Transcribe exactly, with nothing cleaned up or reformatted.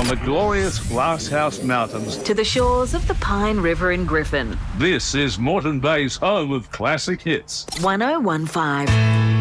from the glorious Glasshouse Mountains to the shores of the Pine River in Griffin. This is Moreton Bay's home of classic hits. one oh one five.